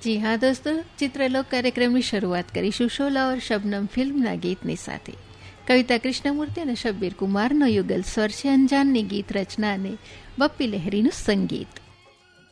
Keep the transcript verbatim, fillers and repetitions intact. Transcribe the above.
જી હા દોસ્તો, ચિત્રલોક કાર્યક્રમની શરૂઆત કરીશું શોલા ઓર શબનમ ફિલ્મના ગીતની સાથે. કવિતા કૃષ્ણમૂર્તિ અને શબ્બીર કુમારનો યુગલ સ્વર છે. અંજાનની ગીત રચના અને બપ્પી લહેરીનું સંગીત.